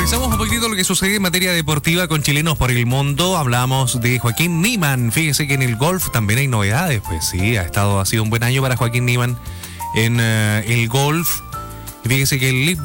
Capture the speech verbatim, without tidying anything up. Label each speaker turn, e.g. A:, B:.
A: Revisamos un poquitito lo que sucede en materia deportiva con chilenos por el mundo. Hablamos de Joaquín Niemann. Fíjese que en el golf también hay novedades. Pues sí, ha estado, ha sido un buen año para Joaquín Niemann en uh, el golf. Fíjese que el